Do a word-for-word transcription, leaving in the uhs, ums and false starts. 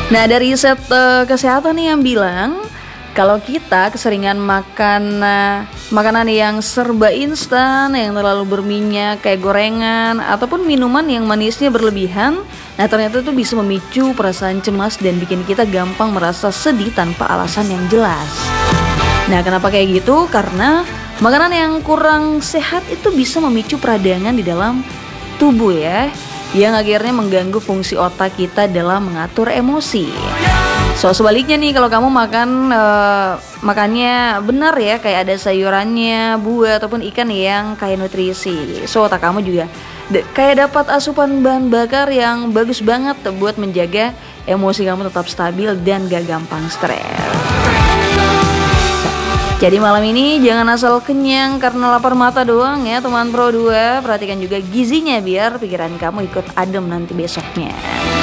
Nah, dari riset uh, kesehatan nih yang bilang kalau kita keseringan makan uh, makanan yang serba instan, yang terlalu berminyak kayak gorengan ataupun minuman yang manisnya berlebihan, nah ternyata itu bisa memicu perasaan cemas dan bikin kita gampang merasa sedih tanpa alasan yang jelas. Nah, kenapa kayak gitu? Karena makanan yang kurang sehat itu bisa memicu peradangan di dalam tubuh ya, yang akhirnya mengganggu fungsi otak kita dalam mengatur emosi. So sebaliknya nih, kalau kamu makan uh, makannya benar ya, kayak ada sayurannya, buah ataupun ikan yang kaya nutrisi, so otak kamu juga d- kayak dapat asupan bahan bakar yang bagus banget buat menjaga emosi kamu tetap stabil dan gak gampang stres. Jadi malam ini jangan asal kenyang karena lapar mata doang ya teman Pro dua. Perhatikan juga gizinya biar pikiran kamu ikut adem nanti besoknya.